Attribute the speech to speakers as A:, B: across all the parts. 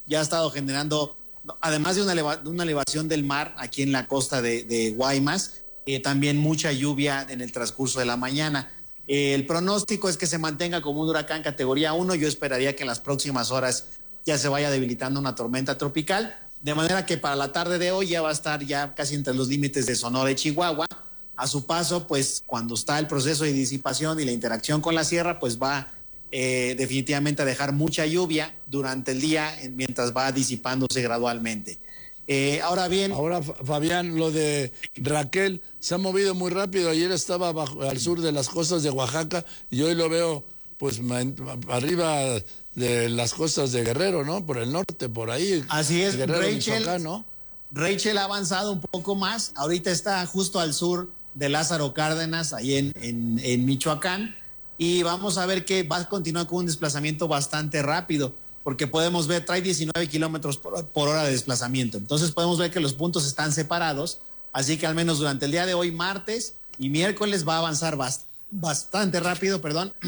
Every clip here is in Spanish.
A: ya ha estado generando, además de una elevación del mar aquí en la costa de Guaymas, también mucha lluvia en el transcurso de la mañana. El pronóstico es que se mantenga como un huracán categoría 1. Yo esperaría que en las próximas horas ya se vaya debilitando una tormenta tropical, de manera que para la tarde de hoy ya va a estar ya casi entre los límites de Sonora y Chihuahua. A su paso, pues cuando está el proceso de disipación y la interacción con la sierra, pues va definitivamente a dejar mucha lluvia durante el día mientras va disipándose gradualmente. Ahora bien...
B: Ahora, Fabián, lo de Raquel se ha movido muy rápido. Ayer estaba al sur de las costas de Oaxaca y hoy lo veo pues arriba de las costas de Guerrero, ¿no? Por el norte, por ahí.
A: Así es,
B: Guerrero, Michoacán, ¿no?
A: Rachel ha avanzado un poco más. Ahorita está justo al sur de Lázaro Cárdenas, ahí en Michoacán. Y vamos a ver que va a continuar con un desplazamiento bastante rápido, porque podemos ver, trae 19 kilómetros por hora de desplazamiento. Entonces podemos ver que los puntos están separados, así que al menos durante el día de hoy, martes y miércoles, va a avanzar bastante rápido,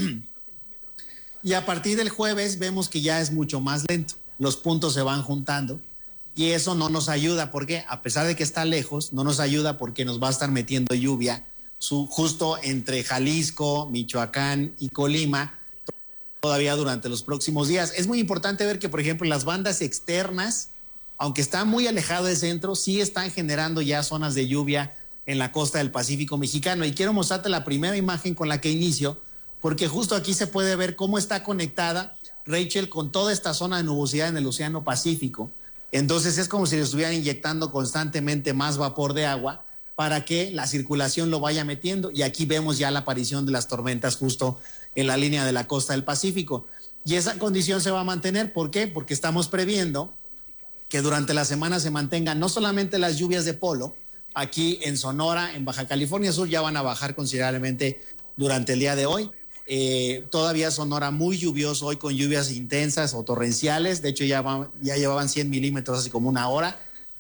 A: y a partir del jueves vemos que ya es mucho más lento. Los puntos se van juntando y eso no nos ayuda, porque a pesar de que está lejos, no nos ayuda porque nos va a estar metiendo lluvia justo entre Jalisco, Michoacán y Colima, todavía durante los próximos días. Es muy importante ver que, por ejemplo, las bandas externas, aunque está muy alejado del centro, sí están generando ya zonas de lluvia en la costa del Pacífico mexicano. Y quiero mostrarte la primera imagen con la que inicio, porque justo aquí se puede ver cómo está conectada Rachel con toda esta zona de nubosidad en el Océano Pacífico. Entonces es como si le estuvieran inyectando constantemente más vapor de agua para que la circulación lo vaya metiendo. Y aquí vemos ya la aparición de las tormentas justo en la línea de la costa del Pacífico. Y esa condición se va a mantener. ¿Por qué? Porque estamos previendo que durante la semana se mantengan no solamente las lluvias de polo, aquí en Sonora, en Baja California Sur, ya van a bajar considerablemente durante el día de hoy. Todavía Sonora muy lluvioso hoy, con lluvias intensas o torrenciales. De hecho ya llevaban 100 milímetros hace como una hora.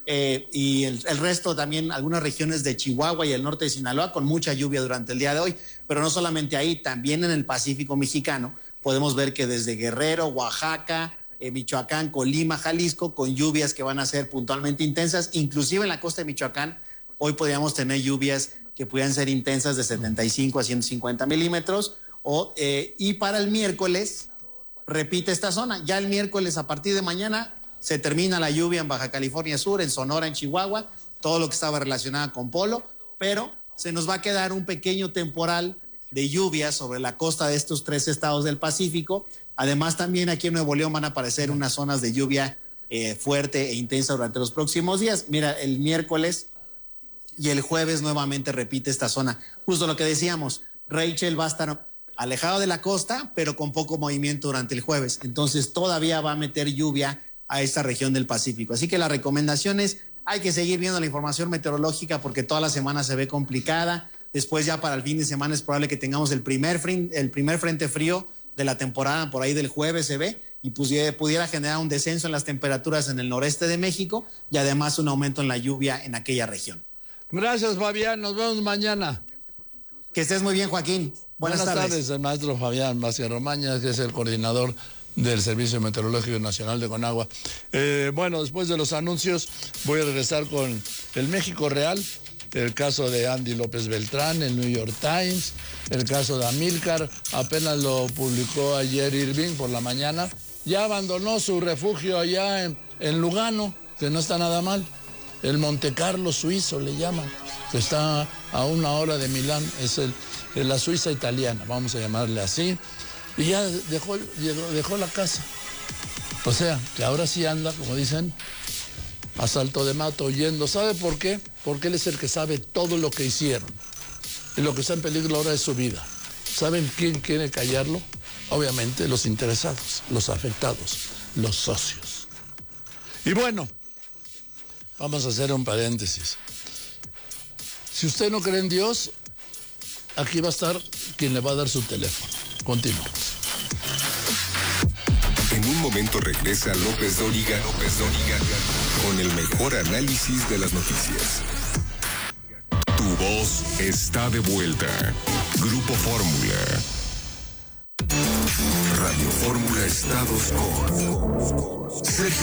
A: Y el resto también, algunas regiones de Chihuahua y el norte de Sinaloa con mucha lluvia durante el día de hoy. Pero no solamente ahí, también en el Pacífico mexicano podemos ver que desde Guerrero, Oaxaca, Michoacán, Colima, Jalisco, con lluvias que van a ser puntualmente intensas. Inclusive en la costa de Michoacán hoy podríamos tener lluvias que pudieran ser intensas de 75 a 150 milímetros. Y para el miércoles repite esta zona. Ya el miércoles, a partir de mañana, se termina la lluvia en Baja California Sur, en Sonora, en Chihuahua, todo lo que estaba relacionado con polo, pero se nos va a quedar un pequeño temporal de lluvia sobre la costa de estos 3 estados del Pacífico. Además, también aquí en Nuevo León van a aparecer unas zonas de lluvia fuerte e intensa durante los próximos días. Mira, el miércoles y el jueves nuevamente repite esta zona. Justo lo que decíamos, Rachel va a estar alejado de la costa, pero con poco movimiento durante el jueves. Entonces todavía va a meter lluvia a esta región del Pacífico. Así que la recomendación es, hay que seguir viendo la información meteorológica porque toda la semana se ve complicada. Después ya para el fin de semana es probable que tengamos el primer frente frío de la temporada, por ahí del jueves se ve, y pudiera generar un descenso en las temperaturas en el noreste de México y además un aumento en la lluvia en aquella región.
B: Gracias, Fabián. Nos vemos mañana.
A: Que estés muy bien, Joaquín. Buenas tardes.
B: El maestro Fabián Vázquez Romaña, que es el coordinador del Servicio Meteorológico Nacional de Conagua. Bueno, después de los anuncios voy a regresar con el México Real, el caso de Andy López Beltrán, el New York Times, el caso de Amílcar, apenas lo publicó ayer Irving por la mañana, ya abandonó su refugio allá en Lugano, que no está nada mal, el Monte Carlo suizo le llaman, que está a 1 hora de Milán, es la Suiza italiana, vamos a llamarle así. Y ya dejó la casa. O sea, que ahora sí anda, como dicen, a salto de mato, huyendo. ¿Sabe por qué? Porque él es el que sabe todo lo que hicieron. Y lo que está en peligro ahora es su vida. ¿Saben quién quiere callarlo? Obviamente los interesados, los afectados, los socios. Y bueno, vamos a hacer un paréntesis. Si usted no cree en Dios, aquí va a estar quien le va a dar su teléfono. Continuamos.
C: En un momento regresa López Dóriga con el mejor análisis de las noticias. Tu voz está de vuelta. Grupo Fórmula. Radio Fórmula Estados con Sergio